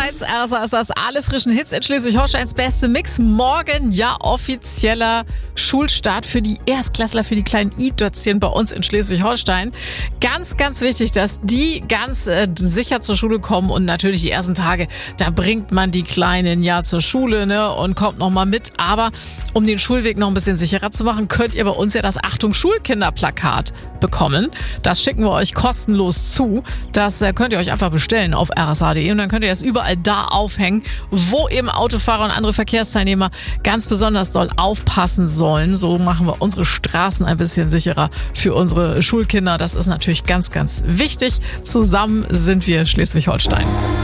Highlights. RSA ist das alle frischen Hits in Schleswig-Holsteins beste Mix. Morgen ja offizieller Schulstart für die Erstklässler, für die kleinen I-Dötzchen bei uns in Schleswig-Holstein. Ganz, ganz wichtig, dass die ganz sicher zur Schule kommen und natürlich die ersten Tage, da bringt man die Kleinen ja zur Schule, ne, und kommt nochmal mit. Aber um den Schulweg noch ein bisschen sicherer zu machen, könnt ihr bei uns ja das Achtung Schulkinder-Plakat bekommen. Das schicken wir euch kostenlos zu. Das könnt ihr euch einfach bestellen auf rsa.de und dann könnt ihr das überall da aufhängen, wo eben Autofahrer und andere Verkehrsteilnehmer ganz besonders doll aufpassen sollen. So machen wir unsere Straßen ein bisschen sicherer für unsere Schulkinder. Das ist natürlich ganz, ganz wichtig. Zusammen sind wir Schleswig-Holstein.